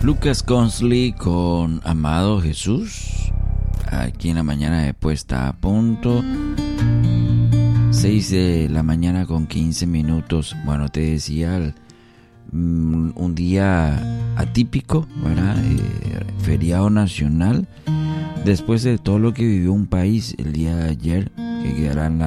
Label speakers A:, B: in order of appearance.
A: Lucas Consley con Amado Jesús, aquí en la mañana de Puesta a Punto, 6 de la mañana con 15 minutos. Bueno, te decía, un día atípico, ¿verdad? Feriado nacional, después de todo lo que vivió un país el día de ayer, que quedará en la